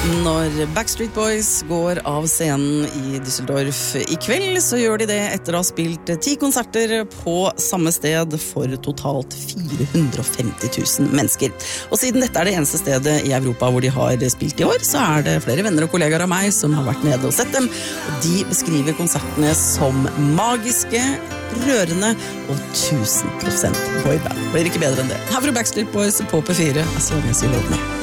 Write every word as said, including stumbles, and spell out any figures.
Når Backstreet Boys går av scenen i Düsseldorf i kveld, så gjør de det etter å ha spilt ti konserter på samme sted for totalt fire hundre og femti tusen mennesker. Og siden dette er det eneste stedet i Europa hvor de har spilt i år, så er det flere venner og kollegaer av meg som har vært nede og sett dem, og de beskriver konsertene som magiske, rørende og tusen prosent boyband. Blir ikke bedre enn det. Her fra Backstreet Boys på P fire, As Long As You Love Me.